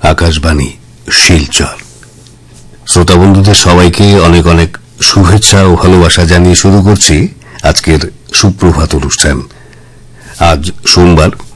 আকাশবাণী শিলচর। শ্রোতা বন্ধুদের সবাইকে অনেক অনেক শুভেচ্ছা ও ভালোবাসা জানিয়ে শুরু করছি আজকের সুপ্রভাত অনুষ্ঠান। আজ সোমবার